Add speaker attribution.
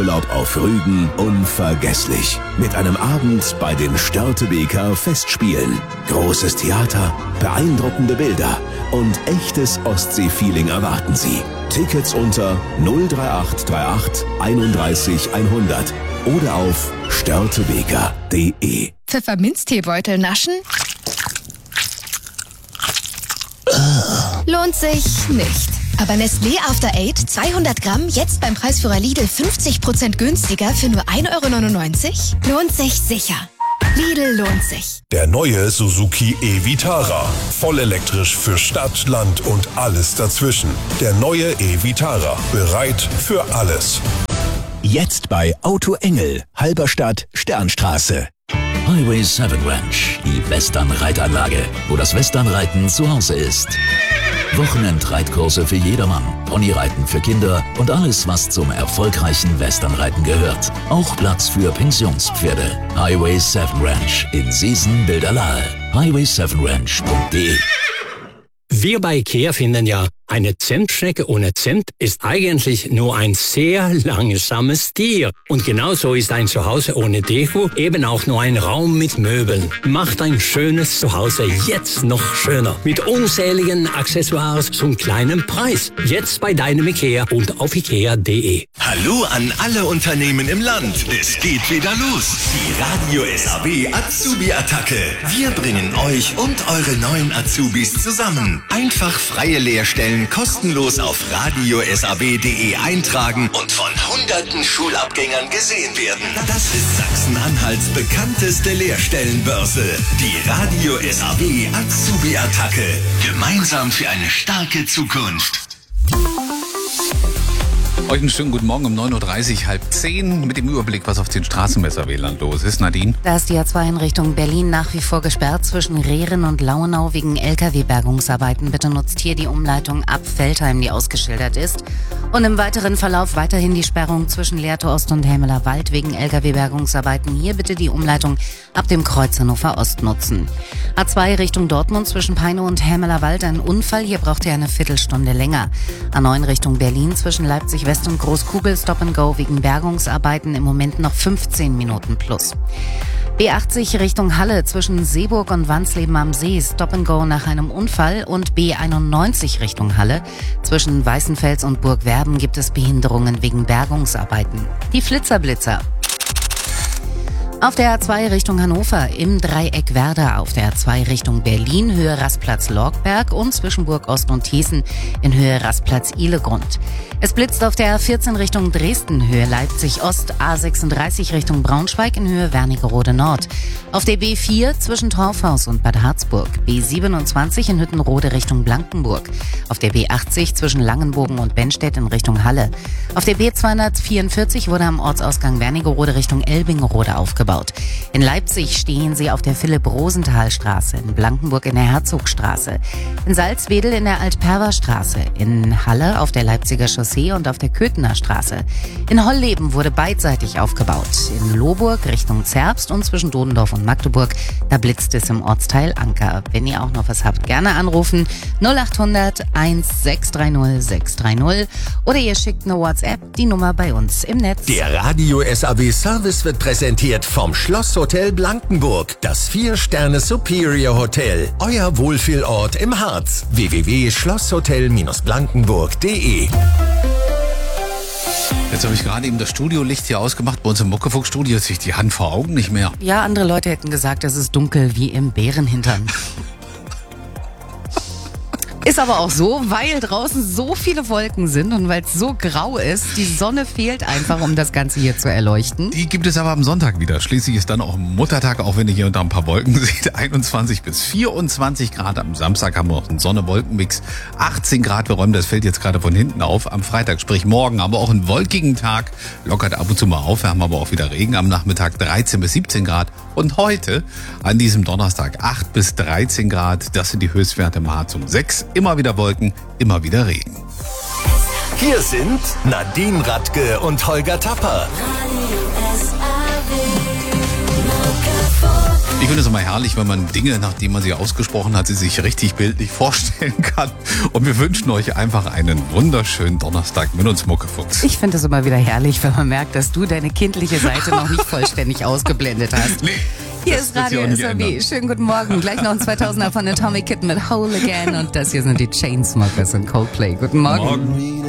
Speaker 1: Urlaub auf Rügen unvergesslich. Mit einem Abend bei den Störtebeker Festspielen. Großes Theater, beeindruckende Bilder und echtes Ostsee-Feeling erwarten Sie. Tickets unter 03838 31 100 oder auf störtebeker.de.
Speaker 2: Pfefferminzteebeutel naschen? Lohnt sich nicht. Aber Nestlé After 8 200 Gramm jetzt beim Preisführer Lidl 50% günstiger für nur 1,99 €? Lohnt sich sicher. Lidl lohnt sich.
Speaker 3: Der neue Suzuki e-Vitara. Voll elektrisch für Stadt, Land und alles dazwischen. Der neue e-Vitara. Bereit für alles.
Speaker 1: Jetzt bei Auto Engel, Halberstadt, Sternstraße.
Speaker 4: Highway 7 Ranch, die Western-Reitanlage, wo das Westernreiten zu Hause ist. Wochenendreitkurse für jedermann, Ponyreiten für Kinder und alles, was zum erfolgreichen Westernreiten gehört. Auch Platz für Pensionspferde. Highway 7 Ranch in Seesen-Bilderlahe. highway7ranch.de.
Speaker 5: Wir bei IKEA finden ja, eine Zimtschnecke ohne Zimt ist eigentlich nur ein sehr langsames Tier. Und genauso ist ein Zuhause ohne Deko eben auch nur ein Raum mit Möbeln. Macht ein schönes Zuhause jetzt noch schöner. Mit unzähligen Accessoires zum kleinen Preis. Jetzt bei deinem IKEA und auf ikea.de.
Speaker 6: Hallo an alle Unternehmen im Land. Es geht wieder los. Die Radio SAW Azubi-Attacke. Wir bringen euch und eure neuen Azubis zusammen. Einfach freie Lehrstellen kostenlos auf radiosaw.de eintragen und von hunderten Schulabgängern gesehen werden. Das ist Sachsen-Anhalts bekannteste Lehrstellenbörse. Die Radio SAW Azubi-Attacke. Gemeinsam für eine starke Zukunft.
Speaker 7: Euch einen schönen guten Morgen um 9.30 Uhr, halb 10 mit dem Überblick, was auf den Straßen im SAW los ist. Nadine?
Speaker 8: Da ist die A2 in Richtung Berlin nach wie vor gesperrt zwischen Rehren und Lauenau wegen LKW-Bergungsarbeiten. Bitte nutzt hier die Umleitung ab Veltheim, die ausgeschildert ist. Und im weiteren Verlauf weiterhin die Sperrung zwischen Lehrte Ost und Hämeler Wald wegen LKW-Bergungsarbeiten. Hier bitte die Umleitung ab dem Kreuz Hannover Ost nutzen. A2 Richtung Dortmund zwischen Peine und Hämeler Wald ein Unfall. Hier braucht ihr eine Viertelstunde länger. A9 Richtung Berlin zwischen Leipzig West und Großkugel Stop and Go wegen Bergungsarbeiten im Moment noch 15 Minuten plus. B80 Richtung Halle zwischen Seeburg und Wansleben am See Stop and Go nach einem Unfall und B91 Richtung Halle zwischen Weißenfels und Burgwerben gibt es Behinderungen wegen Bergungsarbeiten. Die Flitzerblitzer. Auf der A2 Richtung Hannover im Dreieck Werder, auf der A2 Richtung Berlin Höhe Rastplatz Lorgberg und zwischen Burg Ost und Thießen in Höhe Rastplatz Ihlegrund. Es blitzt auf der A14 Richtung Dresden Höhe Leipzig Ost, A36 Richtung Braunschweig in Höhe Wernigerode Nord. Auf der B4 zwischen Torfhaus und Bad Harzburg, B27 in Hüttenrode Richtung Blankenburg. Auf der B80 zwischen Langenbogen und Bennstedt in Richtung Halle. Auf der B244 wurde am Ortsausgang Wernigerode Richtung Elbingerode aufgebaut. In Leipzig stehen sie auf der Philipp-Rosenthal-Straße, in Blankenburg in der Herzogstraße, in Salzwedel in der Altperver-Straße, in Halle auf der Leipziger Chaussee und auf der Köthener Straße. In Holleben wurde beidseitig aufgebaut. In Lohburg Richtung Zerbst und zwischen Dodendorf und Magdeburg, da blitzt es im Ortsteil Anker. Wenn ihr auch noch was habt, gerne anrufen 0800 1630 630 oder ihr schickt eine WhatsApp, die Nummer bei uns im Netz.
Speaker 6: Der Radio SAW Service wird präsentiert vom Schlosshotel Blankenburg. Das 4-Sterne Superior Hotel. Euer Wohlfühlort im Harz. www.schlosshotel-blankenburg.de.
Speaker 7: Jetzt habe ich gerade eben das Studiolicht hier ausgemacht. Bei uns im Muckefunkstudio ist sich die Hand vor Augen nicht mehr.
Speaker 8: Ja, andere Leute hätten gesagt, es ist dunkel wie im Bärenhintern. Ist aber auch so, weil draußen so viele Wolken sind und weil es so grau ist, die Sonne fehlt einfach, um das Ganze hier zu erleuchten.
Speaker 7: Die gibt es aber am Sonntag wieder. Schließlich ist dann auch Muttertag, auch wenn ihr hier unter ein paar Wolken seht. 21 bis 24 Grad. Am Samstag haben wir noch einen Sonne-Wolken-Mix. 18 Grad, wir räumen das Feld jetzt gerade von hinten auf. Am Freitag, sprich morgen, aber auch einen wolkigen Tag. Lockert ab und zu mal auf. Wir haben aber auch wieder Regen. Am Nachmittag 13 bis 17 Grad. Und heute, an diesem Donnerstag, 8 bis 13 Grad. Das sind die Höchstwerte im Harz um 6. Immer wieder Wolken, immer wieder Regen.
Speaker 6: Hier sind Nadine Radke und Holger Tapper.
Speaker 9: Radio SAW.
Speaker 7: Ich finde es immer herrlich, wenn man Dinge, nachdem man sie ausgesprochen hat, sie sich richtig bildlich vorstellen kann. Und wir wünschen euch einfach einen wunderschöenen Donnerstag mit uns, Muckefuchs.
Speaker 8: Ich finde es immer wieder herrlich, wenn man merkt, dass du deine kindliche Seite noch nicht vollständig ausgeblendet hast.
Speaker 7: Nee,
Speaker 8: Hier ist Radio SAW. Schönen guten Morgen. Gleich noch ein 2000er von Atomic Kitten mit Whole Again. Und das hier sind die Chainsmokers und Coldplay. Guten Morgen.